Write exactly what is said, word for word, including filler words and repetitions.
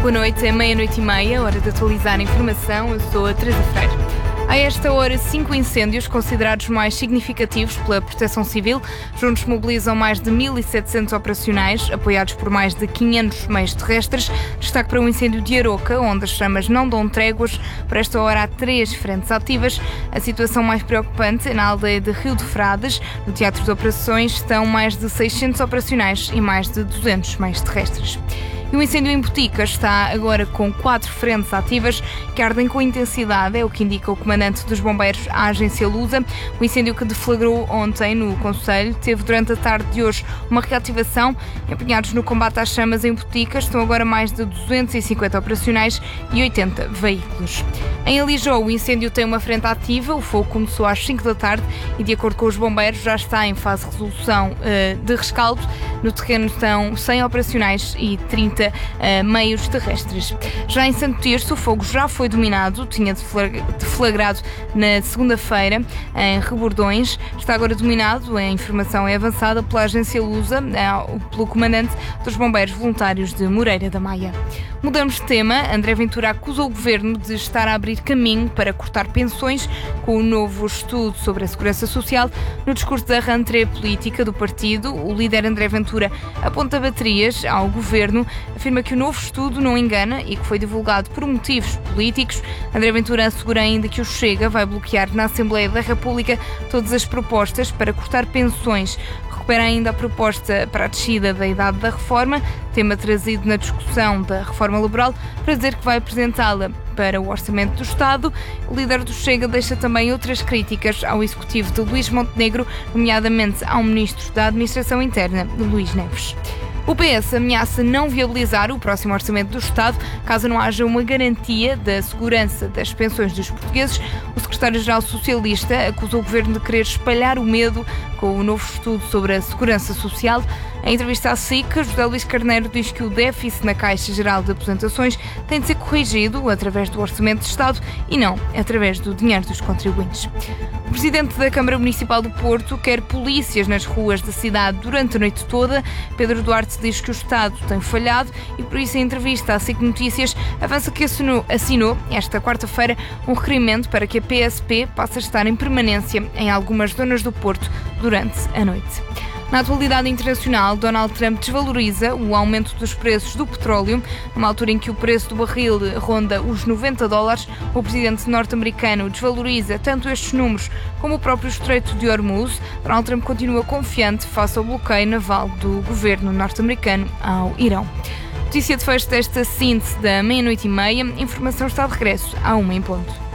Boa noite, é meia-noite e meia, hora de atualizar a informação. Eu sou a Teresa Freire. A esta hora, cinco incêndios considerados mais significativos pela Proteção Civil. Juntos mobilizam mais de mil e setecentos operacionais, apoiados por mais de quinhentos meios terrestres. Destaque para o incêndio de Aroca, onde as chamas não dão tréguas. Por esta hora há três frentes ativas. A situação mais preocupante é na aldeia de Rio de Frades. No teatro de operações estão mais de seiscentos operacionais e mais de duzentos meios terrestres. E o incêndio em Boticas está agora com quatro frentes ativas que ardem com intensidade, é o que indica o comandante dos bombeiros à agência Lusa. O incêndio que deflagrou ontem no concelho teve durante a tarde de hoje uma reativação. Empenhados no combate às chamas em Boticas estão agora mais de duzentos e cinquenta operacionais e oitenta veículos. Em Alijou, o incêndio tem uma frente ativa, o fogo começou às cinco da tarde e, de acordo com os bombeiros, já está em fase de resolução uh, de rescaldo. No terreno estão cem operacionais e trinta uh, meios terrestres. Já em Santo Tirso, o fogo já foi dominado, tinha deflagrado na segunda-feira em Rebordões. Está agora dominado, a informação é avançada pela agência Lusa, uh, pelo comandante dos bombeiros voluntários de Moreira da Maia. Mudamos de tema. André Ventura acusou o governo de estar a abrir caminho para cortar pensões com o novo estudo sobre a segurança social. No discurso da rentrée política do partido, o líder André Ventura aponta baterias ao governo, afirma que o novo estudo não engana e que foi divulgado por motivos políticos. André Ventura assegura ainda que o Chega vai bloquear na Assembleia da República todas as propostas para cortar pensões. Recupera ainda a proposta para a descida da idade da reforma, tema trazido na discussão da reforma laboral, para dizer que vai apresentá-la para o Orçamento do Estado. O líder do Chega deixa também outras críticas ao executivo de Luís Montenegro, nomeadamente ao ministro da Administração Interna, Luís Neves. O P S ameaça não viabilizar o próximo Orçamento do Estado caso não haja uma garantia da segurança das pensões dos portugueses. O secretário-geral socialista acusou o governo de querer espalhar o medo com o novo estudo sobre a segurança social. Em entrevista à S I C, José Luís Carneiro diz que o déficit na Caixa Geral de Aposentações tem de ser corrigido através do Orçamento de Estado e não através do dinheiro dos contribuintes. O presidente da Câmara Municipal do Porto quer polícias nas ruas da cidade durante a noite toda. Pedro Duarte diz que o Estado tem falhado e, por isso, em entrevista à S I C Notícias, avança que assinou, assinou esta quarta-feira um requerimento para que a P S P passe a estar em permanência em algumas zonas do Porto durante a noite. Na atualidade internacional, Donald Trump desvaloriza o aumento dos preços do petróleo. Numa altura em que o preço do barril ronda os noventa dólares, o presidente norte-americano desvaloriza tanto estes números como o próprio Estreito de Hormuz. Donald Trump continua confiante face ao bloqueio naval do governo norte-americano ao Irão. Notícia de fecho desta síntese da meia-noite e meia. Informação está de regresso à uma em ponto.